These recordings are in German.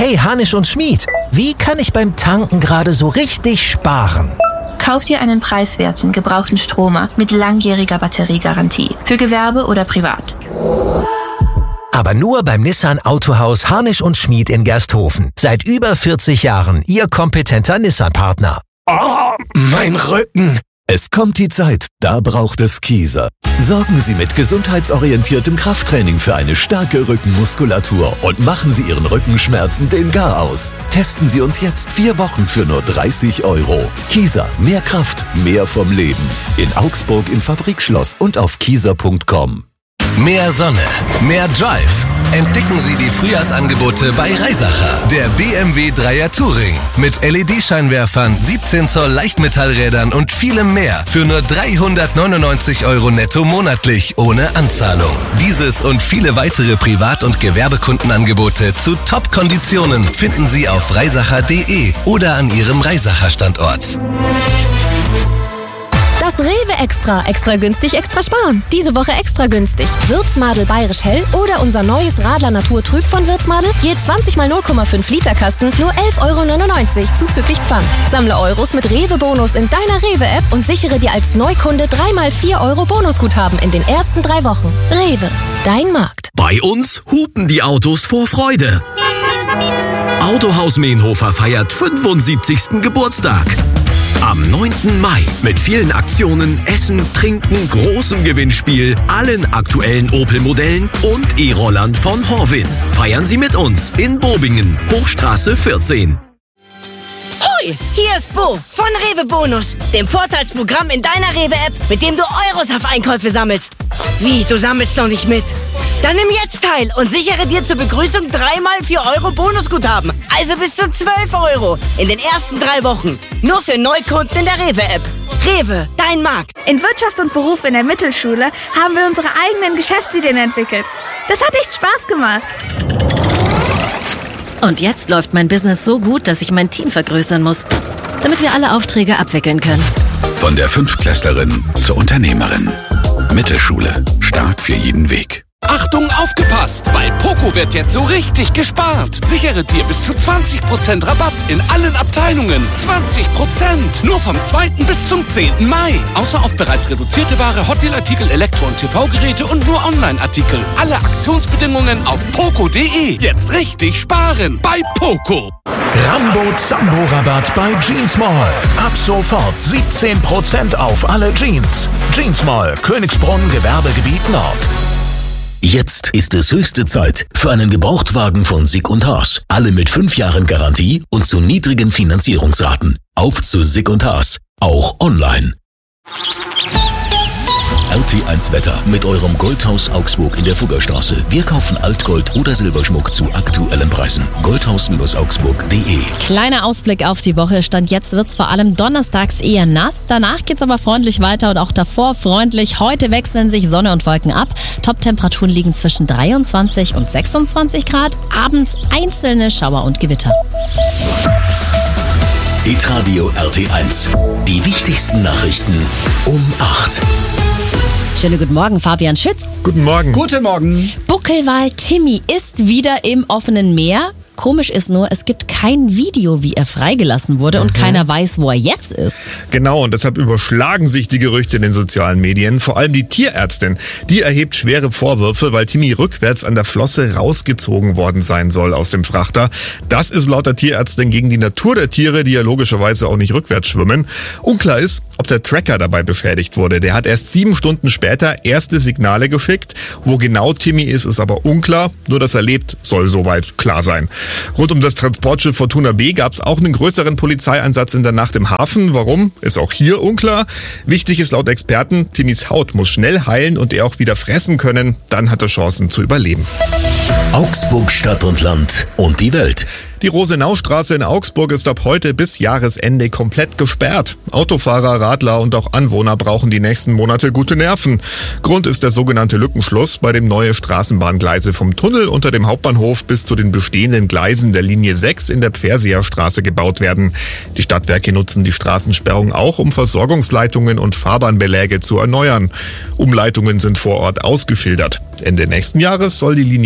Hey Hanisch und Schmied, wie kann ich beim Tanken gerade so richtig sparen? Kauf dir einen preiswerten, gebrauchten Stromer mit langjähriger Batteriegarantie. Für Gewerbe oder privat. Aber nur beim Nissan Autohaus Hanisch und Schmied in Gersthofen. Seit über 40 Jahren Ihr kompetenter Nissan-Partner. Oh, mein Rücken! Es kommt die Zeit, da braucht es Kieser. Sorgen Sie mit gesundheitsorientiertem Krafttraining für eine starke Rückenmuskulatur und machen Sie Ihren Rückenschmerzen den Gar aus. Testen Sie uns jetzt 4 Wochen für nur 30 €. Kieser, mehr Kraft, mehr vom Leben. In Augsburg im Fabrikschloss und auf kieser.com. Mehr Sonne, mehr Drive. Entdecken Sie die Frühjahrsangebote bei Reisacher. Der BMW 3er Touring mit LED-Scheinwerfern, 17 Zoll Leichtmetallrädern und vielem mehr für nur 399 € netto monatlich ohne Anzahlung. Dieses und viele weitere Privat- und Gewerbekundenangebote zu Top-Konditionen finden Sie auf reisacher.de oder an Ihrem Reisacher-Standort. Das Rewe Extra. Extra günstig, extra sparen. Diese Woche extra günstig. Würzmadel Bayerisch Hell oder unser neues Radler Natur Trüb von Würzmadel. Je 20 mal 0,5 Liter Kasten, nur 11,99 € zuzüglich Pfand. Sammle Euros mit Rewe Bonus in deiner Rewe-App und sichere dir als Neukunde 3 mal 4 € Bonusguthaben in den ersten 3 Wochen. Rewe, dein Markt. Bei uns hupen die Autos vor Freude. Autohaus Meenhofer feiert 75. Geburtstag. Am 9. Mai mit vielen Aktionen, Essen, Trinken, großem Gewinnspiel, allen aktuellen Opel-Modellen und E-Rollern von Horwin. Feiern Sie mit uns in Bobingen, Hochstraße 14. Hoi, hier ist Bo von Rewe Bonus, dem Vorteilsprogramm in deiner Rewe-App, mit dem du Euros auf Einkäufe sammelst. Wie, du sammelst noch nicht mit? Dann nimm jetzt teil und sichere dir zur Begrüßung 3 mal 4 € Bonusguthaben. Also bis zu 12 € in den ersten 3 Wochen. Nur für Neukunden in der Rewe-App. Rewe, dein Markt. In Wirtschaft und Beruf in der Mittelschule haben wir unsere eigenen Geschäftsideen entwickelt. Das hat echt Spaß gemacht. Und jetzt läuft mein Business so gut, dass ich mein Team vergrößern muss, damit wir alle Aufträge abwickeln können. Von der Fünftklässlerin zur Unternehmerin. Mittelschule. Start für jeden Weg. Achtung, aufgepasst! Bei Poco wird jetzt so richtig gespart. Sichere dir bis zu 20% Rabatt in allen Abteilungen. 20%! Nur vom 2. bis zum 10. Mai. Außer auf bereits reduzierte Ware, Hotdeal-Artikel, Elektro- und TV-Geräte und nur Online-Artikel. Alle Aktionsbedingungen auf poco.de. Jetzt richtig sparen bei Poco. Rambo-Zambo-Rabatt bei Jeans Mall. Ab sofort 17% auf alle Jeans. Jeans Mall, Königsbrunn, Gewerbegebiet Nord. Jetzt ist es höchste Zeit für einen Gebrauchtwagen von Sick & Haas. Alle mit 5 Jahren Garantie und zu niedrigen Finanzierungsraten. Auf zu Sick & Haas. Auch online. RT1 Wetter mit eurem Goldhaus Augsburg in der Fuggerstraße. Wir kaufen Altgold oder Silberschmuck zu aktuellen Preisen. Goldhaus-augsburg.de. Kleiner Ausblick auf die Woche. Stand jetzt wird's vor allem donnerstags eher nass. Danach geht's aber freundlich weiter und auch davor freundlich. Heute wechseln sich Sonne und Wolken ab. Top-Temperaturen liegen zwischen 23 und 26 Grad. Abends einzelne Schauer und Gewitter. Hitradio RT1. Die wichtigsten Nachrichten um 8. Schönen guten Morgen, Fabian Schütz. Guten Morgen. Guten Morgen. Buckelwal Timmy ist wieder im offenen Meer. Komisch ist nur, es gibt kein Video, wie er freigelassen wurde und keiner weiß, wo er jetzt ist. Genau, und deshalb überschlagen sich die Gerüchte in den sozialen Medien. Vor allem die Tierärztin, die erhebt schwere Vorwürfe, weil Timmy rückwärts an der Flosse rausgezogen worden sein soll aus dem Frachter. Das ist laut der Tierärztin gegen die Natur der Tiere, die ja logischerweise auch nicht rückwärts schwimmen. Unklar ist, ob der Tracker dabei beschädigt wurde. Der hat erst 7 Stunden später erste Signale geschickt. Wo genau Timmy ist, ist aber unklar. Nur, dass er lebt, soll soweit klar sein. Rund um das Transportschiff Fortuna B gab es auch einen größeren Polizeieinsatz in der Nacht im Hafen. Warum? Ist auch hier unklar. Wichtig ist laut Experten, Timmys Haut muss schnell heilen und er auch wieder fressen können. Dann hat er Chancen zu überleben. Augsburg, Stadt und Land und die Welt. Die Rosenaustraße in Augsburg ist ab heute bis Jahresende komplett gesperrt. Autofahrer, Radler und auch Anwohner brauchen die nächsten Monate gute Nerven. Grund ist der sogenannte Lückenschluss, bei dem neue Straßenbahngleise vom Tunnel unter dem Hauptbahnhof bis zu den bestehenden Gleisen der Linie 6 in der Pferseerstraße gebaut werden. Die Stadtwerke nutzen die Straßensperrung auch, um Versorgungsleitungen und Fahrbahnbeläge zu erneuern. Umleitungen sind vor Ort ausgeschildert. Ende nächsten Jahres soll die Linie 6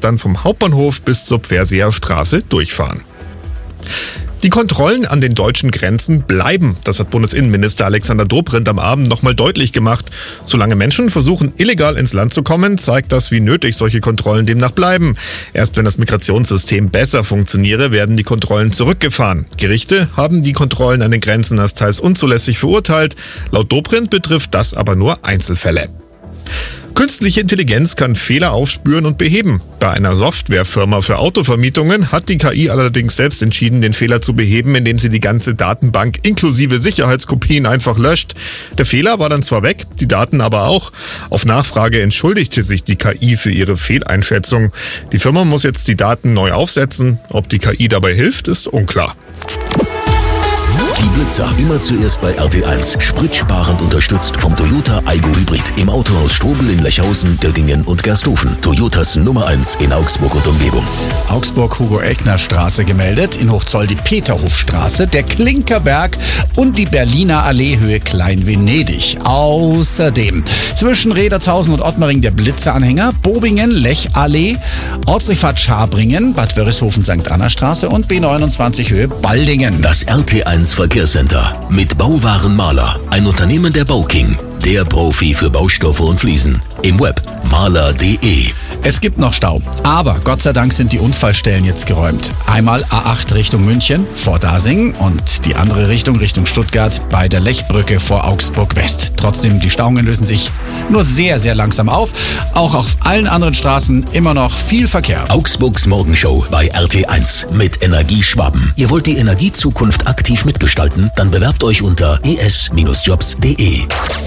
dann vom Hauptbahnhof bis zur Pferseer Straße durchfahren. Die Kontrollen an den deutschen Grenzen bleiben. Das hat Bundesinnenminister Alexander Dobrindt am Abend nochmal deutlich gemacht. Solange Menschen versuchen, illegal ins Land zu kommen, zeigt das, wie nötig solche Kontrollen demnach bleiben. Erst wenn das Migrationssystem besser funktioniere, werden die Kontrollen zurückgefahren. Gerichte haben die Kontrollen an den Grenzen als teils unzulässig verurteilt. Laut Dobrindt betrifft das aber nur Einzelfälle. Künstliche Intelligenz kann Fehler aufspüren und beheben. Bei einer Softwarefirma für Autovermietungen hat die KI allerdings selbst entschieden, den Fehler zu beheben, indem sie die ganze Datenbank inklusive Sicherheitskopien einfach löscht. Der Fehler war dann zwar weg, die Daten aber auch. Auf Nachfrage entschuldigte sich die KI für ihre Fehleinschätzung. Die Firma muss jetzt die Daten neu aufsetzen. Ob die KI dabei hilft, ist unklar. Die Blitzer, immer zuerst bei RT1. Spritsparend unterstützt vom Toyota Aygo Hybrid. Im Autohaus Strobel in Lechhausen, Göttingen und Gersthofen. Toyotas Nummer 1 in Augsburg und Umgebung. Augsburg-Hugo-Eckner-Straße gemeldet. In Hochzoll die Peterhofstraße, der Klinkerberg und die Berliner Allee Höhe Klein-Venedig. Außerdem zwischen Redertshausen und Ottmaring der Blitzeranhänger, Bobingen, Lechallee, Ortsrichtfahrt Schabringen, Bad Wörishofen, St. Anna Straße und B29 Höhe Baldingen. Das RT1 Verkehrscenter mit Bauwarenmaler, ein Unternehmen der Bauking, der Profi für Baustoffe und Fliesen. Im Web maler.de. Es gibt noch Stau, aber Gott sei Dank sind die Unfallstellen jetzt geräumt. Einmal A8 Richtung München vor Dasing und die andere Richtung Stuttgart bei der Lechbrücke vor Augsburg West. Trotzdem, die Stauungen lösen sich nur sehr, sehr langsam auf. Auch auf allen anderen Straßen immer noch viel Verkehr. Augsburgs Morgenshow bei RT1 mit Energie Schwaben. Ihr wollt die Energiezukunft aktiv mitgestalten? Dann bewerbt euch unter es-jobs.de.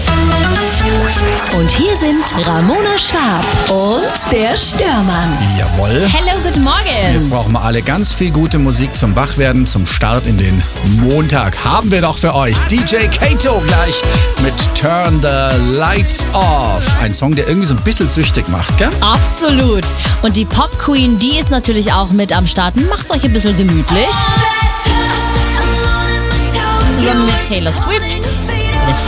Und hier sind Ramona Schwab und der Störmann. Jawohl. Hello, guten Morgen. Jetzt brauchen wir alle ganz viel gute Musik zum Wachwerden, zum Start in den Montag. Haben wir doch für euch DJ Kato gleich mit Turn the Lights Off. Ein Song, der irgendwie so ein bisschen süchtig macht, gell? Absolut. Und die Pop Queen, die ist natürlich auch mit am Start. Macht's euch ein bisschen gemütlich. Zusammen mit Taylor Swift.